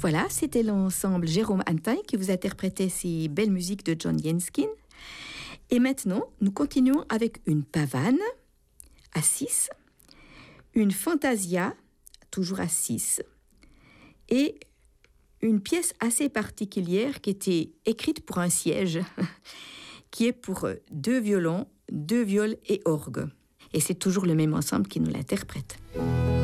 Voilà, c'était l'ensemble Jérôme Antin qui vous interprétait ces belles musiques de John Yenskin. Et maintenant, nous continuons avec une pavane à 6, une fantasia, toujours à 6, et une pièce assez particulière qui était écrite pour un siège, qui est pour 2 violons, 2 viols et orgue. Et c'est toujours le même ensemble qui nous l'interprète.